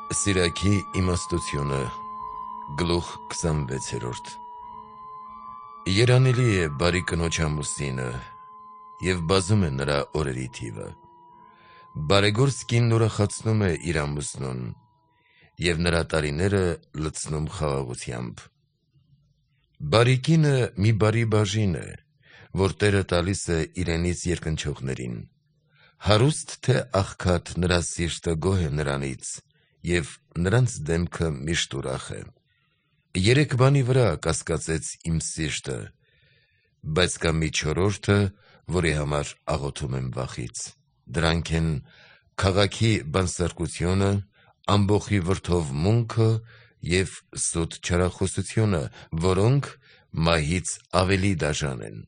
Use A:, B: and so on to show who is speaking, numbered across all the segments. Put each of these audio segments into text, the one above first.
A: Սիրակի իմաստությունը գլուխ 26-րդ Երանելի է բարի կնոջ ամուսինը և բազում է նրա օրերի թիվը։ Բարեգործ կինն ուրախացնում է իր ամուսնուն և նրա տարիները լցնում խաղաղությամբ։ Բարի կինը մի բարի բաժին է, որ Տերը տալիս է իրենից երկնչողներին։ Հարուստ թե աղքատ, նրա սիրտը գոհ է նրանից և նրանց դեմքը միշտ ուրախ է։ Երեք բանի վրա կասկածեց իմ սիրտը, բայց կա մի չորրորդը, որի համար աղոթում եմ վախից։ Դրանք են քաղաքի բանսարկությունը, ամբոխի վրդովմունքը և սուտ չարախոսությունը, որոնք մահից ավելի դաժան են։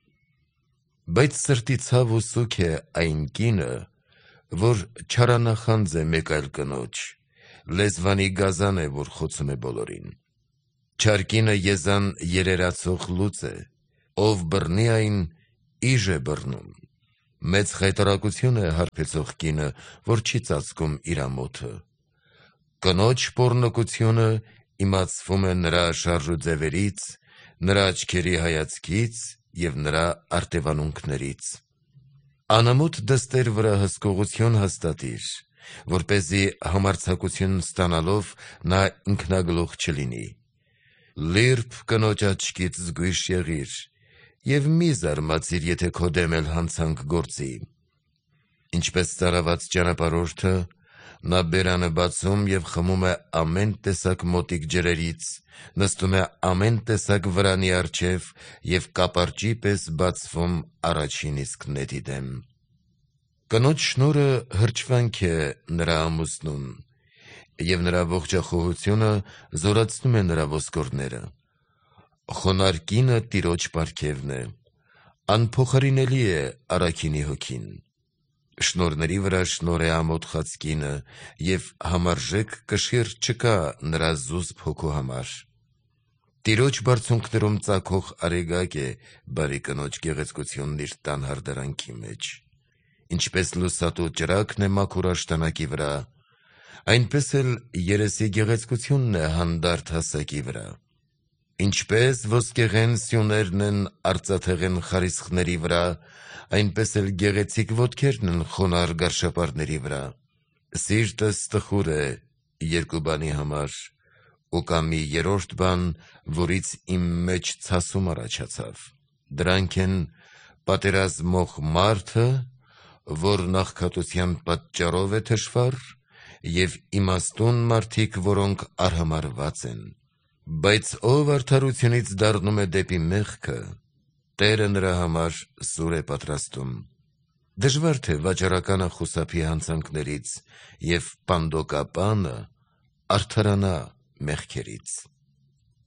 A: Բայց սրտի ցավ ու սուգ է այն կինը, որ չարանախանձ է մեկ այլ կնոջ, լեզվանի գազան է, որ խոցում է բոլորին։ Չար կինը եզան երերացող լուծ է, ով բռնի այն, իժ է բռնում։ Մեծ խայտառակություն է հարբեցող կինը, որ չի ծածկում իր ամոթը։ Կնոջ պոռնկությունը իմացվում է նրա շարժուձևերից, նրա աչքերի հայացքից և նրա արտևանունքներից։ Անամոթ դստեր վրա հսկողություն հաստատիր, որպեսզի համարձակություն ստանալով նա ինքնագլուխ չլինի։ Լիրբ կնոջ աչքից զգույշ եղիր և մի զարմացիր, եթե քո դեմ էլ հանցանք գործի։ Ինչպես ծարաված ճանապարհորդը, նա բերանը բացում և խմում է ամեն տեսակ մոտիկ ջրերից, նստում է ամեն տեսակ վրանի առջև և կապարճի պես բացվում առաջին իսկ նետի դեմ։ Կնոջ շնորհը հրճվանք է նրա ամուսնում, և նրա ողջախոհությունը զորացնում է նրա ոսկորները։ Խոնարհ կինը տիրոջ պարգևն է, անփոխարինելի է առաքինի հոգին։ Շնորհների վրա շնորհ է ամոթխած կինը, և համարժեք կշիռ չկա նրա զուսպ հոգու համար։ Տիրոջ բարձունքներում ծագող արեգակ է բարի կնոջ գեղեցկությունն իր տան հարդարանքի մեջ։ Ինչպես լուսատու ճրագն է մաքուր աշտանակի վրա, այնպես էլ երեսի գեղեցկությունն է հանդարտ հասակի վրա։ Ինչպես ոսկեղեն սյուներն են արծաթեղեն խարիսխների վրա, այնպես էլ գեղեցիկ ոտքերն են խոնարհ գարշապարների վրա։ Սիրտս տխուր է երկու բանի համար, ու կա մի երրորդ բան, որից իմ մեջ ցասում առաջացավ։ Դրանք են պատերազմող մարդը, որ աղքատության պատճառով է թշվառ, և իմաստուն մարդիկ, որոնք արհամարհված են։ Բայց ով արդարությունից դառնում է դեպի մեղքը, Տերը նրա համար սուր է պատրաստում։ Դժվար թե վաճառականը խուսափի հանցանքներից, և պանդոկապանը արդարանա մեղքերից։